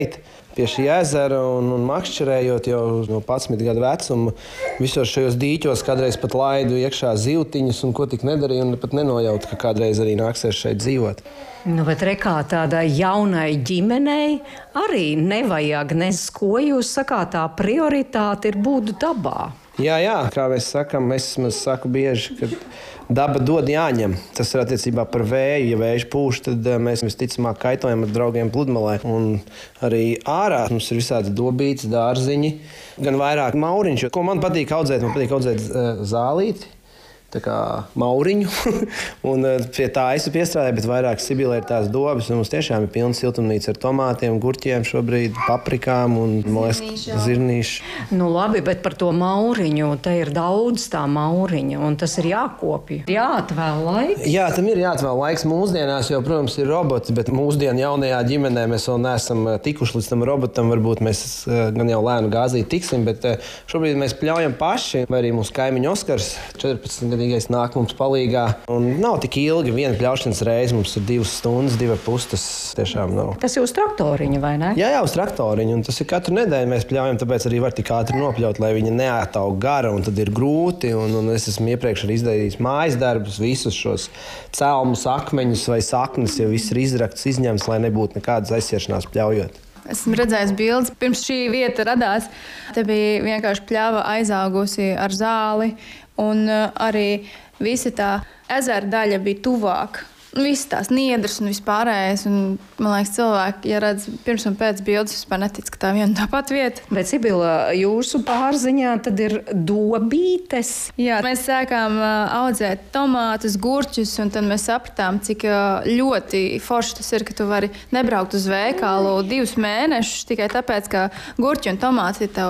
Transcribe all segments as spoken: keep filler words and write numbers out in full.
Pie šī ezera un, un makšķerējot jau no padsmit gadu vecuma, visos šajos dīķos kādreiz pat laidu iekšā zivtiņus un ko tik nedarīju, un pat nenojautu, ka kādreiz arī nāksies šeit dzīvot. Nu, bet rekā tādai jaunai ģimenei arī nevajag nes, ko jūs sakāt, tā prioritāte ir būt dabā. Jā, jā, kā mēs sakam, es saku bieži, ka daba dod jāņem. Tas ir attiecībā par vēju. Ja vējš pūš, tad mēs visticamāk kaitojam ar draugiem pludmalē. Un arī ārā mums ir visādi dobītes, dārziņi, gan vairāk mauriņš. Ko man patīk audzēt? Man patīk audzēt uh, zālīti, tā kā mauriņu. Un uh, pie tā es piestrādāju, bet vairāk Sibilē ir tās dobas. Un mums tiešām ir pilna siltumnīca ar tomātiem, gurķiem šobrīd, paprikām un zirnīšu. Nu labi, bet par to mauriņu, te ir daudz tā mauriņa, un tas ir jākopja. Jāatvēl laiks. Jā, tam ir jāatvēl laiks. Mūsdienās jau, protams, ir roboti, bet mūsdienu jaunajā ģimenē mēs vēl neesam tikuši līdz tam robotam. Varbūt mēs gan jau lēnu gāzī tiksim, bet šobrīd mēs pļaujam paši, vai arī mūsu kaimiņu Oskars, četrpadsmitgadīgais, nāk mums palīgā. Un nav tik ilgi, viena pļaušanas reize, mums ir divas stundas, divi ar pus, tas tiešām nav. Tas ir uz traktoriņa, vai ne? Jā, jā, uz traktoriņa, un tas ir katru nedēļu mēs pļaujam, tāpēc arī var tik ātri nopļaut, lai viņa neataug gara, un tad ir grūti, un, un es esmu iepriekš arī izdarījis mājas darbus, visus šos celmus, akmeņus vai saknes, jau viss ir izrakts, izņemts, lai nebūtu nekādas aizsiešanās pļaujot. Esmu redzējis bildes, pirms šī vieta radās. Te bija vienkārši pļava aizaugusi ar zāli, un arī visa tā ezera daļa bija tuvāk. Visas tās niedras un vispārējais. Un, man liekas, cilvēki, ja redz pirms un pēc bildes, vispār netic, ka tā viena tā pat vieta. Bet, Sibila, jūsu pārziņā tad ir dobītes? Jā, mēs sākām audzēt tomātus, gurķus, un tad mēs sapratām, cik ļoti forši tas ir, ka tu vari nebraukt uz veikalu divus mēnešus tikai tāpēc, ka gurķi un tomāti ir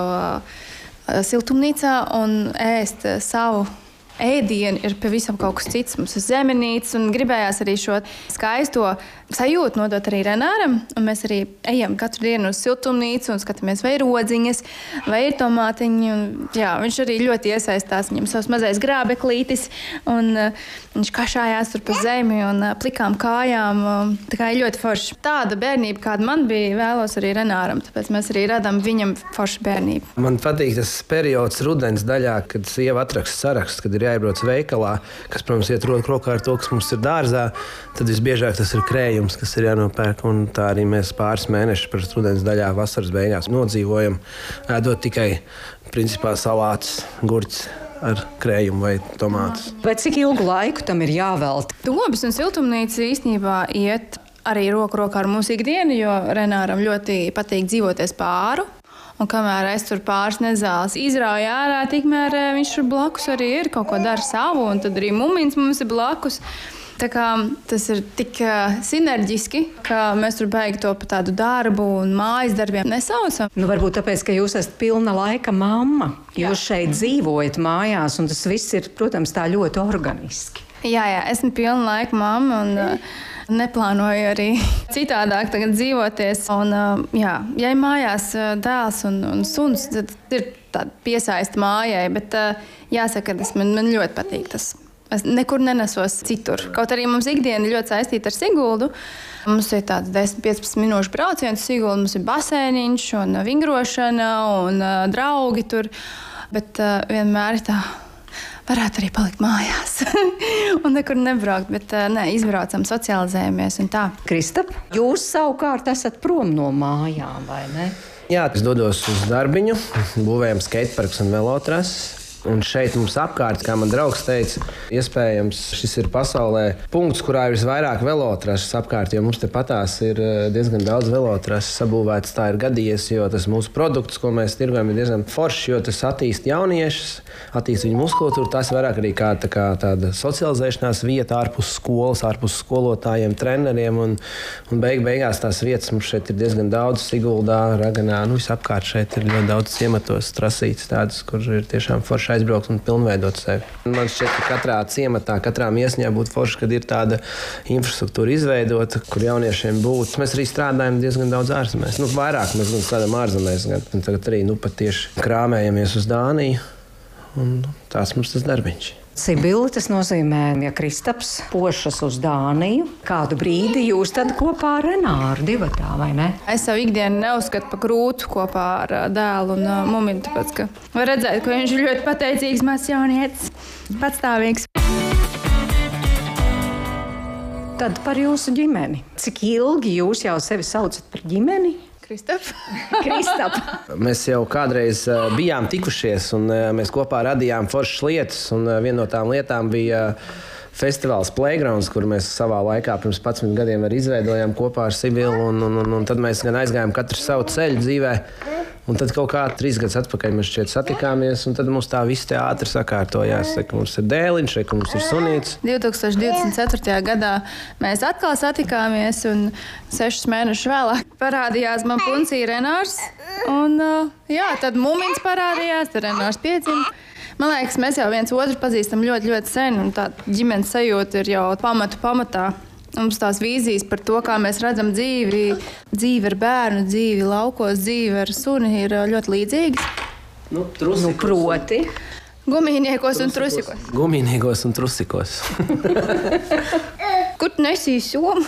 tev siltumnīcā un ēst savu ēdienu ir pavisam kaut kas cits. Mums ir zemenītes un gribējās arī šo skaisto sajūtu nodot arī Renāram. Un mēs arī ejam katru dienu uz siltumnīcu un skatāmies, vai ir odziņas, vai ir tomātiņi. Un, jā, viņš arī ļoti iesaistās. Viņam savs mazais grābeklītis un uh, viņš kašājās tur pa zemi un uh, plikām kājām. Uh, tā kā ir ļoti forši. Tāda bērnība, kāda man bija, vēlos arī Renāram. Tāpēc mēs arī radām viņam foršu bērnību. Man patīk tas periods rudens daļā, kad sieva atraksta saraksts, kad ir jāiebrauc veikalā, kas, protams, iet roku rokā ar to, kas mums ir dārzā, tad visbiežāk tas ir krējums, kas ir jānopērk, un tā arī mēs pāris mēnešus par rudens daļā vasaras beigās nodzīvojam, ēdot tikai, principā, salātus, gurķus ar krējumu vai tomātus. Bet cik ilgu laiku tam ir jāvelta? Dobas un siltumnīca īstenībā iet arī roku rokā ar mūsu ikdienu, jo Renāram ļoti patīk dzīvoties pāru. Un kamēr es tur pāris nezāles izrauju ārā, tikmēr viņš tur blakus arī ir, kaut ko dara savu, un tad arī mumins mums ir blakus. Tā kā tas ir tik uh, sinerģiski, ka mēs tur beigi to pa tādu darbu un mājas darbiem nesaucam. Nu, varbūt tāpēc, ka jūs esat pilna laika mamma. Jūs Jā. šeit dzīvojat mājās, un tas viss ir, protams, tā ļoti organiski. Jā, jā, esmu pilna laika mamma un uh, neplānoju arī citādāk tagad dzīvoties. Un, uh, jā, ja ir mājās uh, dēls un, un suns, tad ir tāda piesaista mājai, bet uh, jāsaka, tas man, man ļoti patīk tas. Es nekur nenesos citur. Kaut arī mums ikdiena ir ļoti saistīta ar Siguldu. Mums ir tāds desmit līdz piecpadsmit minūšu brauciens uz Siguldu. Mums ir basēniņš un vingrošana un uh, draugi tur. Bet uh, vienmēr tā varētu arī palikt mājās un nekur nebraukt. Bet uh, ne, izbraucam, socializējamies un tā. Kristap, jūs savukārt esat prom no mājām, vai ne? Jā, es dodos uz darbiņu, būvējam skateparks un velotrases. Un šeit mums apkārt, kā man draugs teica, iespējams šis ir pasaulē punkts, kurā ir visvairāk velotrases apkārt, jo mums te patās ir diezgan daudz velotrases sabūvētas. Tā ir gadījies, jo tas mūsu produkts, ko mēs tirgojam, ir diezgan foršs, jo tas attīst jauniešus, attīst viņu muskulatūru. Tas vairāk arī kā, tā kā tāda socializēšanās vieta ārpus skolas, ārpus skolotājiem, treneriem. Un, un beig beigās tās vietas mums šeit ir diezgan daudz, Siguldā, Raganā, nu visapkārt šeit ir ļoti daudz ciematos, trasītas tādas, kur ir tiešām forši aizbraukt un pilnveidot sevi. Man šķiet, ka katrā ciematā, katrā miesņā būtu forši, kad ir tāda infrastruktūra izveidota, kur jauniešiem būtu. Mēs arī strādājam diezgan daudz ārzemēs. Nu, vairāk mēs gan strādājam ārzemēs, gan tagad arī nu, pat tieši krāmējamies uz Dāniju. Un tās mums tas darbiņš. Sibila, tas nozīmē, ja Kristaps pošas uz Dāniju, kādu brīdi jūs tad kopā ar Renāru divatā, vai ne? Es savu ikdienu neuzskatu par grūtu kopā ar dēlu un uh, muminu, tāpēc, ka var redzēt, ka viņš ir ļoti pateicīgs mazs jaunietis, patstāvīgs. Tad par jūsu ģimeni. Cik ilgi jūs jau sevi saucat par ģimeni? Kristap. Kristap. Mēs jau kādreiz uh, bijām tikušies, un uh, mēs kopā radījām foršas lietas. Un, uh, viena no tām lietām bija uh, festivāls Playgrounds, kur mēs savā laikā pirms padsmit gadiem arī izveidojām kopā ar Sibilu. Un, un, un, un tad mēs gan aizgājām katru savu ceļu dzīvē. Un tad kaut kā trīs gadus atpakaļ mēs šķiet satikāmies, un tad mums tā viss te ātri sakārtojās. Ka mums ir dēliņš, ka mums ir sunīts. divtūkstoš divdesmit ceturtajā gadā mēs atkal satikāmies, un sešus mēnešus vēlāk parādījās man puncī Renārs. Un, jā, tad Mumins parādījās, tad Renārs piedzima. Man liekas, mēs jau viens otru pazīstam ļoti, ļoti sen, un tā ģimenes sajūta ir jau pamatu pamatā. Mums tās vīzijas par to, kā mēs redzam dzīvi, dzīvi ar bērnu, dzīvi laukos, dzīvi ar suni ir ļoti līdzīgas. Nu, nu, proti? Gumijniekos un trusikos. Gumijniekos un trusikos. Kur tu nesīji somu?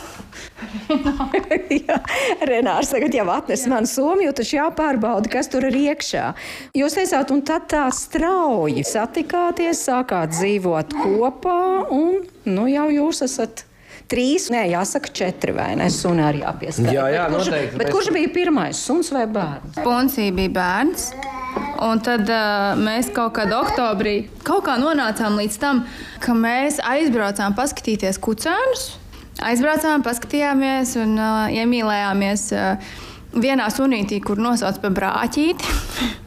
Jā, Renārs tagad jau atnes man somu, jo taču jāpārbauda, kas tur ir iekšā. Jūs teicāt, un tad tā strauji satikāties, sākāt dzīvot kopā, un nu jau jūs esat... Trīs, nē, jāsaka četri, vai ne? Suni arī jāpiestāj. Jā, jā, bet kurš, noteikti. Bet kurš bija pirmais, suns vai bērns? Puncī bija bērns, un tad uh, mēs kaut kad oktobrī kaut kā nonācām līdz tam, ka mēs aizbraucām paskatīties kucēnus, aizbraucām, paskatījāmies un uh, iemīlējāmies uh, vienā sunītī, kur nosauc par brāķīti.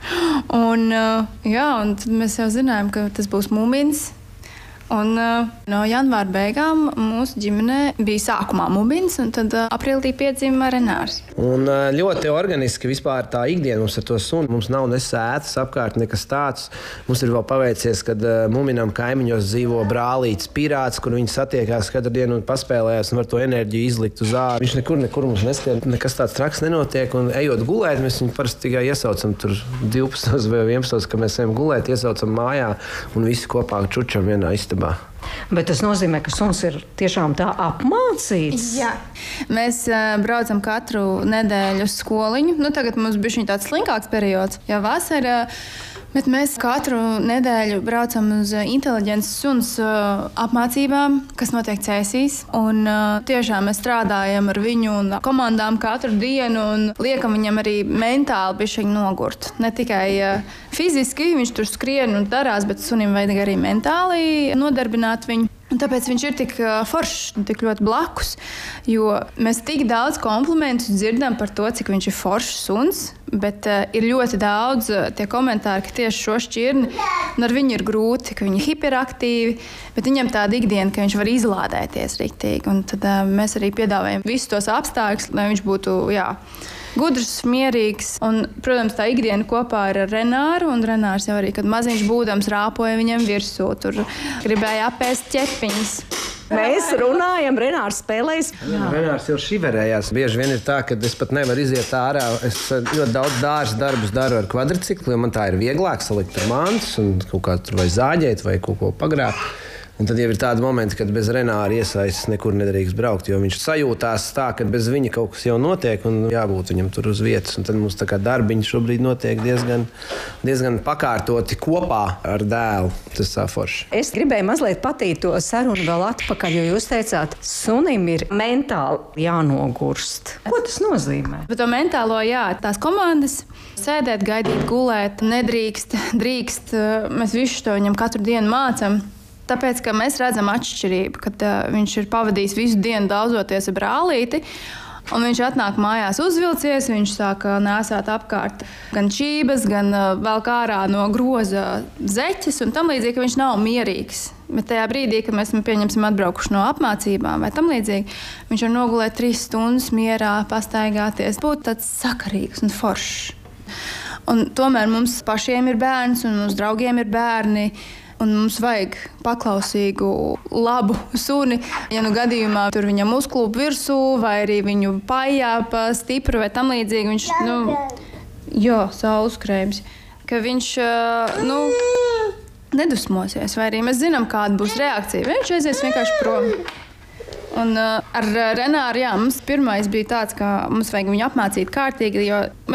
un, uh, jā, un tad mēs jau zinājām, ka tas būs Mumins. Un, uh, no janvāra beigām mūsu ģimenē bija sākumā Mumins, un tad uh, aprīlī piedzima Renārs. Un uh, ļoti organiski vispār tā ikdiena mums ar to suni. Mums nav ne sētas apkārt, nekas tāds. Mums ir vēl paveicies, kad uh, Muminam kaimiņos dzīvo brālītis Pirāts, kur viņi satiekās katru dienu un paspēlējās un var to enerģiju izlikt uz ārā. Viņš nekur, nekur mums neskrien, nekas tāds traks nenotiek. Un ejot gulēt, mēs viņu parasti tikai iesaucam tur divpadsmit vai vienpadsmit, kad mēs ejam gulēt, iesaucam mājā un visi kopā čučam vienā istabā. Bet tas nozīmē, ka suns ir tiešām tā apmācīts. Jā, mēs uh, braucam katru nedēļu uz skoliņu. Nu, tagad mums bija tāds slinkāks periods, jau vasarā. Bet mēs katru nedēļu braucam uz inteliģences suns uh, apmācībām, kas notiek Cēsīs. Un uh, tiešām mēs strādājam ar viņu un komandām katru dienu un liekam viņam arī mentāli bišķiņ nogurt. Ne tikai uh, fiziski viņš tur skrien un darās, bet sunim vajag arī mentāli nodarbināt viņu. Un tāpēc viņš ir tik uh, foršs un tik ļoti blakus, jo mēs tik daudz komplimentus dzirdam par to, cik viņš ir foršs suns, bet uh, ir ļoti daudz uh, tie komentāri, ka tieši šo šķirni ar viņu ir grūti, ka viņi ir hiperaktīvi, bet viņam tāda ikdiena, ka viņš var izlādēties riktīgi. Un tad uh, mēs arī piedāvājam visus tos apstākļus, lai viņš būtu, jā, gudrs, mierīgs. Un, protams, tā ikdiena kopā ar Renāru. Un Renārs jau arī, kad maziņš būdams, rāpoja viņam virsū. Tur gribēja apēst ķepiņas. Mēs runājam, Renārs spēlēs. Jā, Renārs jau šiverējās. Bieži vien ir tā, ka es pat nevaru iziet ārā. Es ļoti daudz dārza darbus daru ar kvadriciklu, jo man tā ir vieglāk salikt tur mantus un kaut kā tur vai zāģēt vai kaut ko pagrāt. Un tad jau ir tādi momenti, kad bez Renāra iesaistas nekur nedrīkst braukt, jo viņš sajūtās tā, ka bez viņa kaut kas jau notiek un jābūt viņam tur uz vietas. Un tad mums tā kā darbiņi šobrīd notiek diezgan, diezgan pakārtoti kopā ar dēlu. Tas tā forši. Es gribēju mazliet patīt to sarunu vēl atpakaļ, jo jūs teicāt, sunim ir mentāli jānogurst. Ko tas nozīmē? Bet to mentālo, jā, tās komandas sēdēt, gaidīt, gulēt, nedrīkst, drīkst. Mēs visu to viņam katru dienu mācam. Tāpēc, ka mēs redzam atšķirību, kad uh, viņš ir pavadījis visu dienu daudzoties ar brālīti, un viņš atnāk mājās uzvilcies, viņš sāk nēsāt apkārt gan čības, gan uh, vēl kā ārā no groza zeķes, un tam līdzīgi, ka viņš nav mierīgs. Bet tajā brīdī, kad mēs pieņemsim atbraukuši no apmācībām vai tam līdzīgi, viņš var nogulēt trīs stundas mierā, pastaigāties, būt tāds sakarīgs un foršs. Un tomēr mums pašiem ir bērns, un mums draugiem ir bērni, un mums vajag paklausīgu, labu suni. Ja nu gadījumā tur viņam uzklūp virsū, vai arī viņu pajāpa stipru vai tam līdzīgi, viņš, nu, jā, saules krēms, ka viņš, nu, nedusmosies, vai arī mēs zinām, kāda būs reakcija. Viņš aizies vienkārši prom. Un uh, ar Renāru, jā, mums pirmais bija tāds, ka mums vajag viņu apmācīt kārtīgi, jo